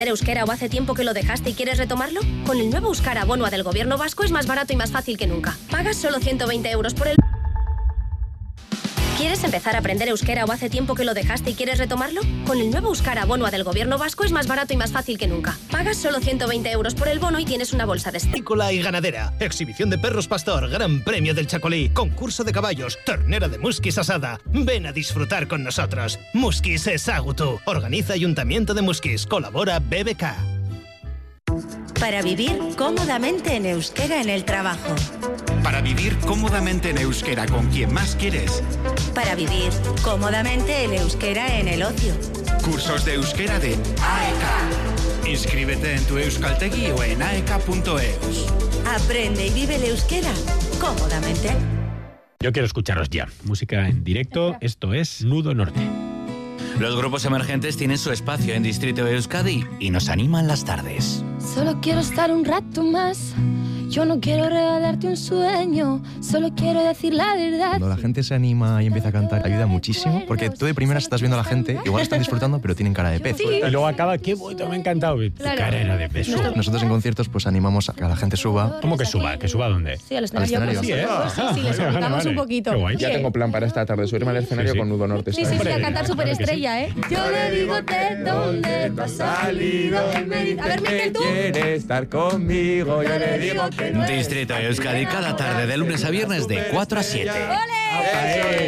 Euskera o hace tiempo que lo dejaste y quieres retomarlo? Con el nuevo Euskara Bonua del Gobierno vasco es más barato y más fácil que nunca. Pagas solo 120 euros por el... ¿Quieres empezar a aprender euskera o hace tiempo que lo dejaste y quieres retomarlo? Con el nuevo Euskara Bonua del Gobierno vasco es más barato y más fácil que nunca. Pagas solo 120 euros por el bono y tienes una bolsa de... Agrícola y ganadera, exhibición de perros pastor, gran premio del Chacolí, concurso de caballos, ternera de Muskis asada. Ven a disfrutar con nosotros. Muskis Ezagutu. Organiza Ayuntamiento de Muskis. Colabora BBK. Para vivir cómodamente en euskera en el trabajo. Para vivir cómodamente en euskera con quien más quieres. Para vivir cómodamente en euskera en el ocio. Cursos de euskera de AEK. Inscríbete en tu Euskaltegi o en aek.eus. Aprende y vive el euskera cómodamente. Yo quiero escucharos ya. Música en directo, esto es Nudo Norte. Los grupos emergentes tienen su espacio en Distrito de Euskadi y nos animan las tardes. Solo quiero estar un rato más. Yo no quiero regalarte un sueño, solo quiero decir la verdad. Cuando la gente se anima y empieza a cantar, ayuda muchísimo, porque tú de primeras estás viendo a la gente, igual están disfrutando, pero tienen cara de pez. Sí. Y luego acaba, qué bonito, me ha encantado. Claro. Cara era de pez. Nosotros en conciertos pues animamos a que la gente suba. ¿Cómo que suba? ¿Que suba a dónde? Sí, al escenario. Al escenario. Pues, sí, les explicamos un poquito. Qué guay. Ya tengo plan para esta tarde, subirme al escenario con Nudo Norte. Sí, ¿sabes? a cantar superestrella, ¿eh? Yo le digo de dónde te has salido. A ver, Miquel, tú. Quiere estar conmigo, yo le digo que no. Distrito de Euskadi cada tarde de lunes a viernes de 4 a 7. ¡Ole!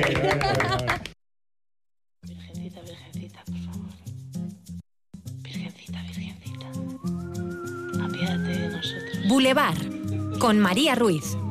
Virgencita, virgencita, por favor. Virgencita, virgencita. Apiádate de nosotros. Boulevard, con María Ruiz.